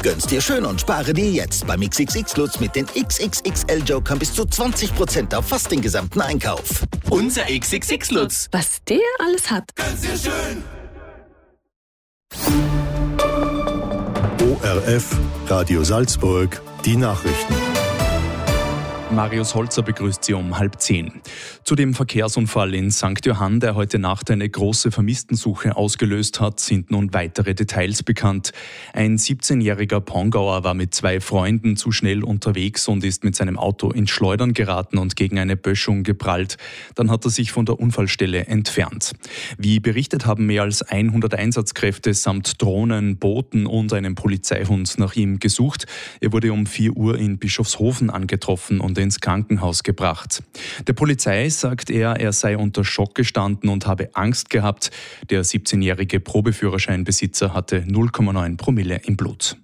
Gönn's dir schön und spare dir jetzt beim XXX Lutz mit den XXXL-Jokern bis zu 20% auf fast den gesamten Einkauf. Unser XXX Lutz. Was der alles hat. Gönn's dir schön. ORF, Radio Salzburg, die Nachrichten. Marius Holzer begrüßt Sie um 9:30. Zu dem Verkehrsunfall in St. Johann, der heute Nacht eine große Vermisstensuche ausgelöst hat, sind nun weitere Details bekannt. Ein 17-jähriger Pongauer war mit 2 Freunden zu schnell unterwegs und ist mit seinem Auto ins Schleudern geraten und gegen eine Böschung geprallt. Dann hat er sich von der Unfallstelle entfernt. Wie berichtet, haben mehr als 100 Einsatzkräfte samt Drohnen, Booten und einem Polizeihund nach ihm gesucht. Er wurde um 4 Uhr in Bischofshofen angetroffen und ins Krankenhaus gebracht. Der Polizei sagt er sei unter Schock gestanden und habe Angst gehabt. Der 17-jährige Probeführerscheinbesitzer hatte 0,9 Promille im Blut.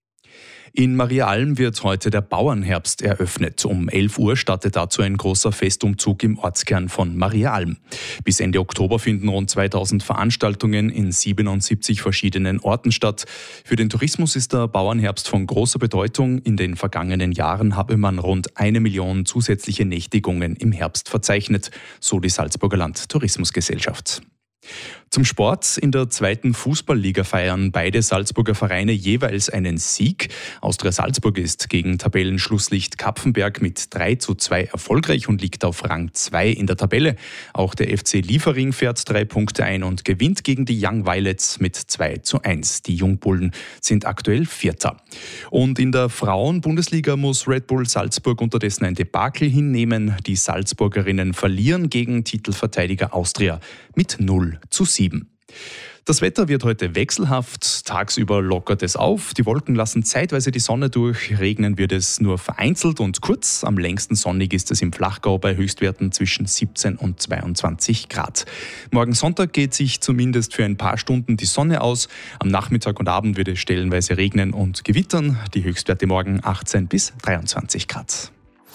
In Mariaalm wird heute der Bauernherbst eröffnet. Um 11 Uhr startet dazu ein großer Festumzug im Ortskern von Mariaalm. Bis Ende Oktober finden rund 2000 Veranstaltungen in 77 verschiedenen Orten statt. Für den Tourismus ist der Bauernherbst von großer Bedeutung. In den vergangenen Jahren habe man rund 1 Million zusätzliche Nächtigungen im Herbst verzeichnet, so die Salzburger Land Tourismusgesellschaft. Zum Sport. In der 2. Fußballliga feiern beide Salzburger Vereine jeweils einen Sieg. Austria Salzburg ist gegen Tabellenschlusslicht Kapfenberg mit 3:2 erfolgreich und liegt auf Rang 2 in der Tabelle. Auch der FC Liefering fährt 3 Punkte ein und gewinnt gegen die Young Violets mit 2:1. Die Jungbullen sind aktuell Vierter. Und in der Frauen-Bundesliga muss Red Bull Salzburg unterdessen ein Debakel hinnehmen. Die Salzburgerinnen verlieren gegen Titelverteidiger Austria mit 0:7. Das Wetter wird heute wechselhaft, tagsüber lockert es auf, die Wolken lassen zeitweise die Sonne durch, regnen wird es nur vereinzelt und kurz. Am längsten sonnig ist es im Flachgau bei Höchstwerten zwischen 17 und 22 Grad. Morgen Sonntag geht sich zumindest für ein paar Stunden die Sonne aus. Am Nachmittag und Abend wird es stellenweise regnen und gewittern. Die Höchstwerte morgen 18 bis 23 Grad.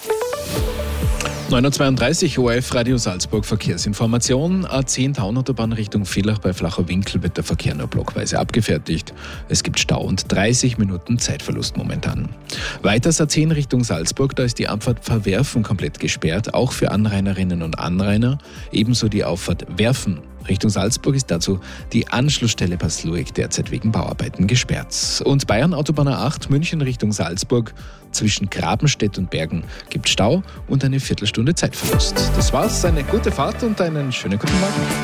9:32 Uhr, ORF Radio Salzburg Verkehrsinformation. A10 Taunautobahn Richtung Villach bei Flacher Winkel wird der Verkehr nur blockweise abgefertigt. Es gibt Stau und 30 Minuten Zeitverlust momentan. Weiters A10 Richtung Salzburg, da ist die Abfahrt Verwerfen komplett gesperrt, auch für Anrainerinnen und Anrainer. Ebenso die Auffahrt Werfen. Richtung Salzburg ist dazu die Anschlussstelle Passlueck derzeit wegen Bauarbeiten gesperrt. Und Bayern Autobahn A8 München Richtung Salzburg zwischen Grabenstedt und Bergen gibt Stau und eine Viertelstunde Zeitverlust. Das war's, eine gute Fahrt und einen schönen guten Morgen.